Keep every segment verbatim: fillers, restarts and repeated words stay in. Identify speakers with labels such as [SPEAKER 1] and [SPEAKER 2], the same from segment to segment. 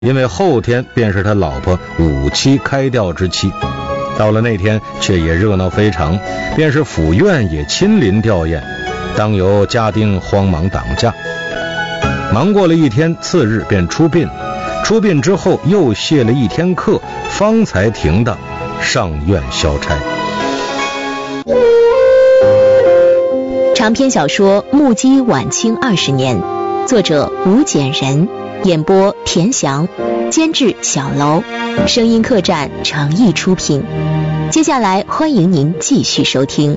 [SPEAKER 1] 因为后天便是他老婆五七开吊之期。到了那天却也热闹非常，便是府院也亲临吊唁，当由家丁慌忙挡驾。忙过了一天，次日便出殡，出殡之后又谢了一天客，方才停当上院消差。
[SPEAKER 2] 长篇小说《目击晚清二十年》，作者吴简人，演播田翔，监制小楼，声音客栈诚意出品。接下来欢迎您继续收听。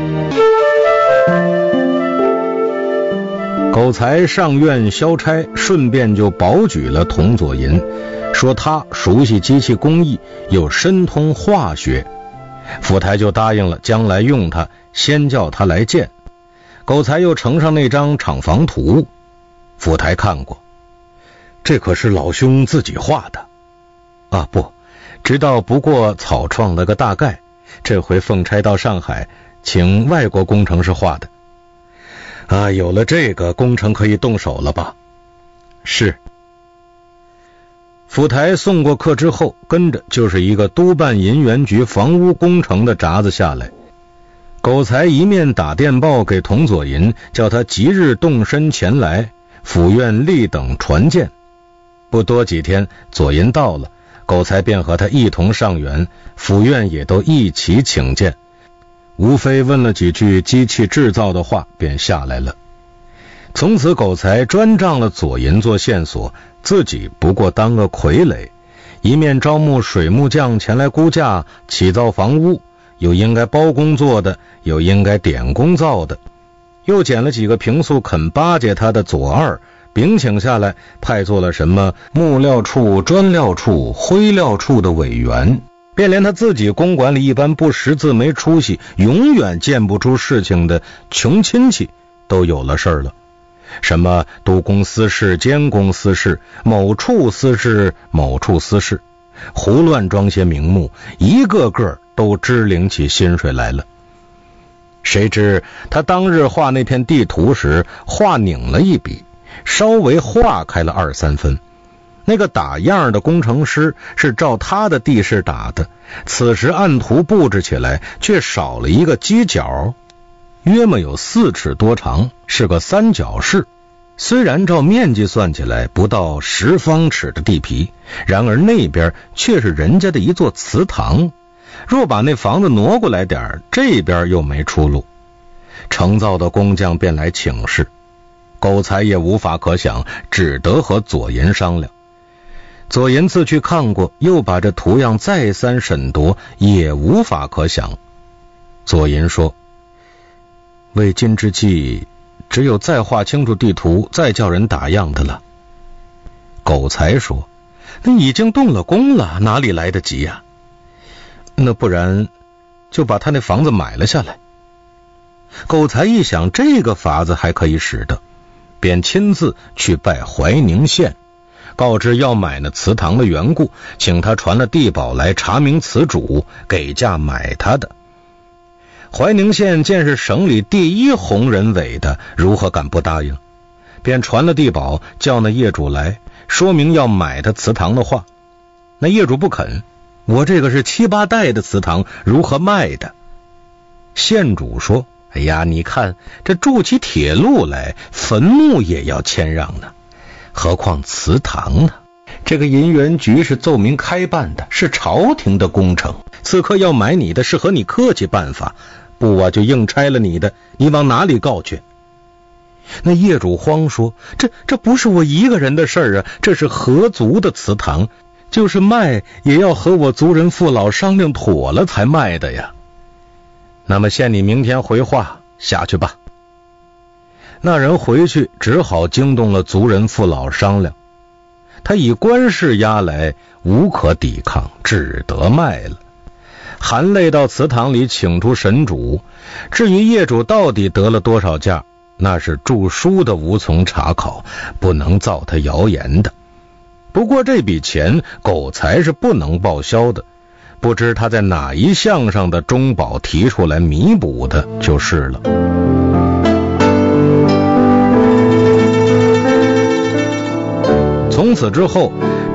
[SPEAKER 1] 狗才上院消差，顺便就保举了童佐银，说他熟悉机器工艺，又深通化学。府台就答应了，将来用他，先叫他来见。狗才又呈上那张厂房图，府台看过，这可是老兄自己画的啊？不，知道不过草创了个大概，这回奉差到上海，请外国工程师画的。啊，有了这个，工程可以动手了吧？是。府台送过客之后，跟着就是一个督办银元局房屋工程的札子下来。狗才一面打电报给童佐银，叫他即日动身前来，府院立等传见。不多几天，佐银到了，狗才便和他一同上园，府院也都一起请见。无非问了几句机器制造的话，便下来了。从此狗才专仗了佐银做线索，自己不过当个傀儡，一面招募水木匠前来估价起造房屋，有应该包工做的，有应该点工造的，又捡了几个平素肯巴结他的左二，禀请下来，派做了什么木料处、砖料处、灰料处的委员，便连他自己公馆里一般不识字没出息，永远见不出事情的穷亲戚都有了事儿了。什么督工司事、监工司事、某处司事、某处司事，胡乱装些名目，一个个都支领起薪水来了。谁知他当日画那片地图时，画拧了一笔，稍微画开了二三分。那个打样的工程师是照他的地势打的，此时按图布置起来却少了一个犄角，约么有四尺多长，是个三角式。虽然照面积算起来不到十方尺的地皮，然而那边却是人家的一座祠堂，若把那房子挪过来点，这边又没出路。承造的工匠便来请示，狗才也无法可想，只得和左银商量。左银自去看过，又把这图样再三审夺，也无法可想。左银说，为今之计，只有再画清楚地图，再叫人打样的了。狗才说，那已经动了工了，哪里来得及呀、啊？那不然就把他那房子买了下来。狗才一想，这个法子还可以使的，便亲自去拜怀宁县，告知要买那祠堂的缘故，请他传了地保来查明祠主，给价买他的。怀宁县见是省里第一红人委的，如何敢不答应？便传了地保，叫那业主来说明要买他祠堂的话。那业主不肯，我这个是七八代的祠堂，如何卖的？县主说，哎呀，你看这筑起铁路来，坟墓也要谦让呢，何况祠堂呢？这个银元局是奏明开办的，是朝廷的工程，此刻要买你的是和你客气办法，不啊就硬拆了你的，你往哪里告去？那业主慌说，这这不是我一个人的事儿啊，这是合族的祠堂，就是卖也要和我族人父老商量妥了才卖的呀。那么限你明天回话，下去吧。那人回去只好惊动了族人父老商量，他以官事压来，无可抵抗，只得卖了。含泪到祠堂里请出神主，至于业主到底得了多少价，那是著书的无从查考，不能造他谣言的。不过这笔钱狗才是不能报销的，不知他在哪一项上的中保提出来弥补的就是了。从此之后，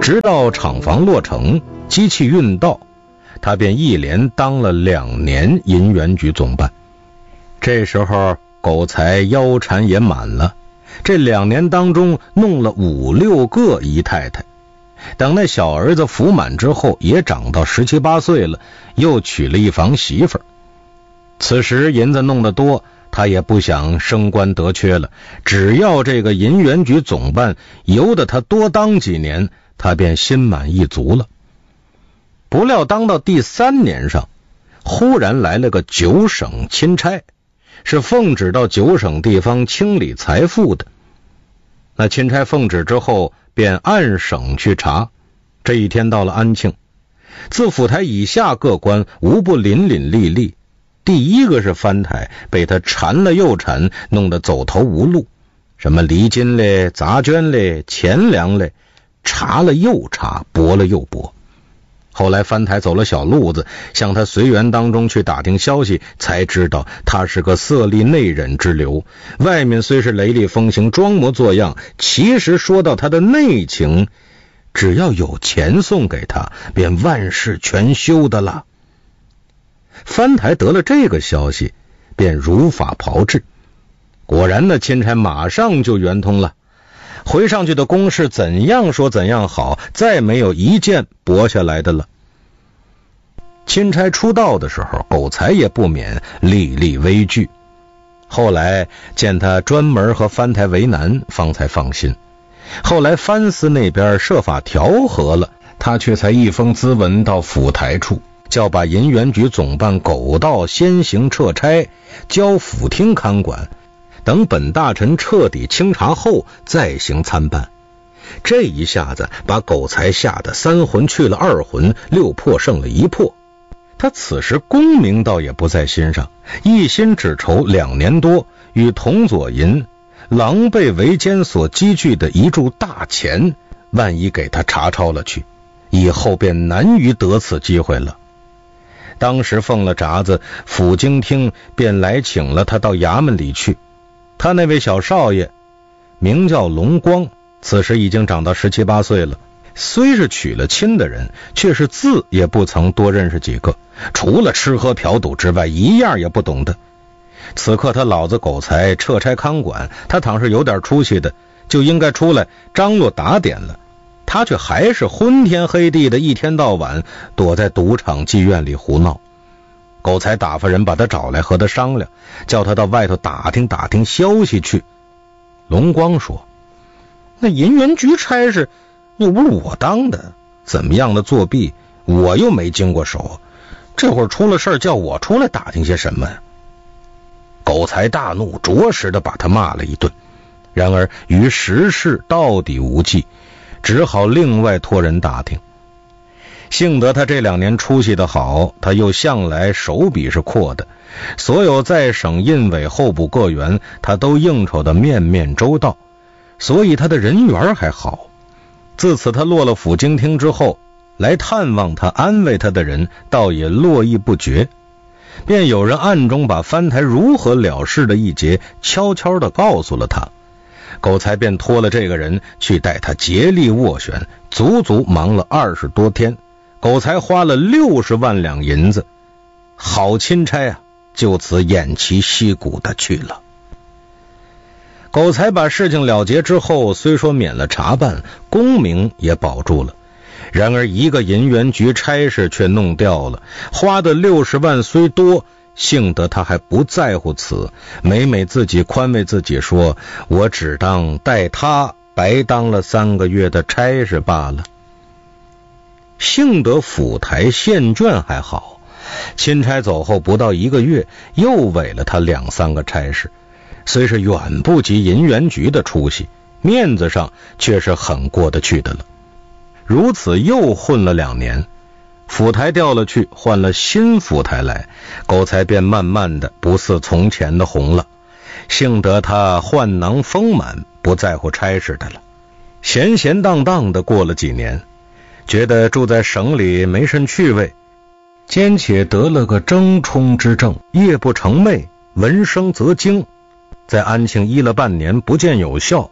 [SPEAKER 1] 直到厂房落成，机器运到，他便一连当了两年银元局总办。这时候狗才腰缠也满了，这两年当中弄了五六个姨太太。等那小儿子服满之后，也长到十七八岁了，又娶了一房媳妇儿。此时银子弄得多，他也不想升官得缺了，只要这个银元局总办由得他多当几年，他便心满意足了。不料当到第三年上，忽然来了个九省钦差，是奉旨到九省地方清理财富的。那钦差奉旨之后，便按省去查。这一天到了安庆，自府台以下各官无不凛凛沥沥。第一个是藩台，被他缠了又缠，弄得走投无路，什么厘金嘞、杂捐嘞、钱粮嘞，查了又查，驳了又驳。后来藩台走了小路子，向他随员当中去打听消息，才知道他是个色厉内荏之流，外面虽是雷厉风行，装模作样，其实说到他的内情，只要有钱送给他，便万事全休的了。藩台得了这个消息，便如法炮制。果然呢，钦差马上就圆通了，回上去的公事怎样说怎样好，再没有一件驳下来的了。钦差出道的时候，狗才也不免历历危惧，后来见他专门和藩台为难，方才放心。后来藩司那边设法调和了，他却才一封咨文到府台处，叫把银元局总办狗道先行撤差，交府厅看管，等本大臣彻底清查后再行参办。这一下子把狗才吓得三魂去了二魂，六魄剩了一魄。他此时功名倒也不在心上，一心只愁两年多与童佐银狼狈为奸所积聚的一注大钱，万一给他查抄了去，以后便难于得此机会了。当时奉了札子，府经厅便来请了他到衙门里去。他那位小少爷名叫龙光，此时已经长到十七八岁了，虽是娶了亲的人，却是字也不曾多认识几个，除了吃喝嫖赌之外，一样也不懂得。此刻他老子狗才撤差看管，他倘是有点出息的，就应该出来张罗打点了，他却还是昏天黑地的，一天到晚躲在赌场妓院里胡闹。狗才打发人把他找来和他商量，叫他到外头打听打听消息去。龙光说，那银元局差事又不是我当的，怎么样的作弊我又没经过手，这会儿出了事叫我出来打听些什么呀？狗才大怒，着实的把他骂了一顿，然而于实事到底无济，只好另外托人打听。幸得他这两年出息的好，他又向来手笔是阔的，所有在省印委候补各员他都应酬的面面周到，所以他的人缘还好。自此他落了府经厅之后，来探望他安慰他的人倒也络绎不绝，便有人暗中把藩台如何了事的一节悄悄地告诉了他。狗才便托了这个人去带他竭力斡旋，足足忙了二十多天，狗才花了六十万两银子，好钦差啊，就此偃旗息鼓的去了。狗才把事情了结之后，虽说免了查办，功名也保住了，然而一个银元局差事却弄掉了，花的六十万虽多，幸得他还不在乎此，每每自己宽慰自己说，我只当带他白当了三个月的差事罢了。幸得府台县卷还好，钦差走后不到一个月，又委了他两三个差事，虽是远不及银元局的出息，面子上却是很过得去的了。如此又混了两年，府台调了去，换了新府台来，狗才便慢慢的不似从前的红了。幸得他幻囊丰满，不在乎差事的了，闲闲荡荡的过了几年，觉得住在省里没甚趣味，兼且得了个怔冲之症，夜不成寐，闻声则惊，在安庆医了半年不见有效，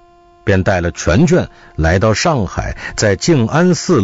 [SPEAKER 1] 便带了全卷来到上海，在静安寺